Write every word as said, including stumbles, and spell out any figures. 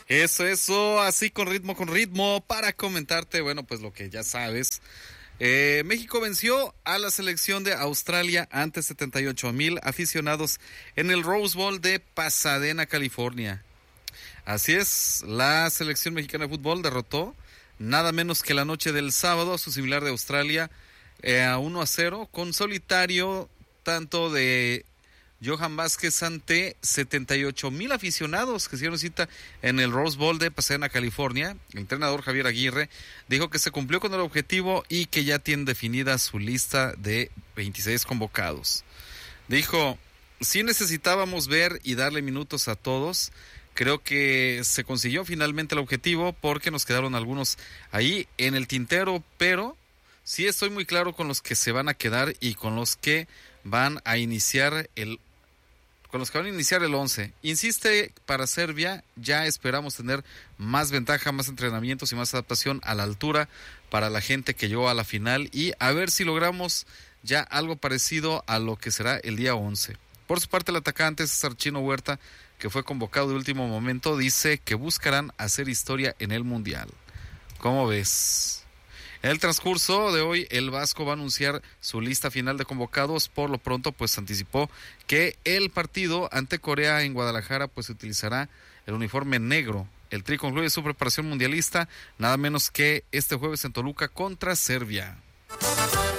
Eso, eso, así con ritmo, con ritmo, para comentarte, bueno, pues lo que ya sabes. Eh, México venció a la selección de Australia ante setenta y ocho mil aficionados en el Rose Bowl de Pasadena, California. Así es, la selección mexicana de fútbol derrotó nada menos que la noche del sábado a su similar de Australia eh, a uno a cero con solitario tanto de Johan Vázquez ante setenta y ocho mil aficionados que se dieron cita en el Rose Bowl de Pasadena, California. El entrenador Javier Aguirre dijo que se cumplió con el objetivo y que ya tiene definida su lista de veintiséis convocados. Dijo, sí necesitábamos ver y darle minutos a todos. Creo que se consiguió finalmente el objetivo porque nos quedaron algunos ahí en el tintero, pero sí estoy muy claro con los que se van a quedar y con los que van a iniciar el con los que van a iniciar el once. Insiste, para Serbia ya esperamos tener más ventaja, más entrenamientos y más adaptación a la altura para la gente que llegó a la final y a ver si logramos ya algo parecido a lo que será el día once. Por su parte, el atacante César Chino Huerta, que fue convocado de último momento, dice que buscarán hacer historia en el Mundial. ¿Cómo ves? En el transcurso de hoy, el Vasco va a anunciar su lista final de convocados. Por lo pronto, pues anticipó que el partido ante Corea en Guadalajara, pues utilizará el uniforme negro. El Tri concluye su preparación mundialista, nada menos que este jueves en Toluca contra Serbia.